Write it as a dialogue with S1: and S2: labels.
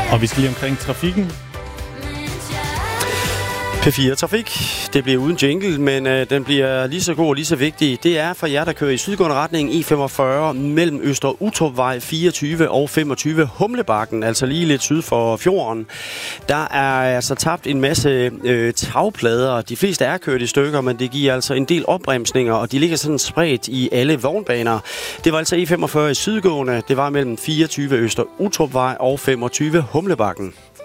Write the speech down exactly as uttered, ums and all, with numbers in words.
S1: Og vi skal lige omkring trafikken.
S2: P fire Trafik. Det bliver uden jingle, men øh, den bliver lige så god og lige så vigtig. Det er for jer, der kører i sydgående retning E femogfyrre mellem Øster Utrupvej fireogtyve og femogtyve Humlebakken, altså lige lidt syd for fjorden. Der er altså tabt en masse øh, tagplader. De fleste er kørt i stykker, men det giver altså en del opbremsninger, og de ligger sådan spredt i alle vognbaner. Det var altså E femogfyrre i sydgående. Det var mellem fireogtyve Øster Utrupvej og femogtyve Humlebakken.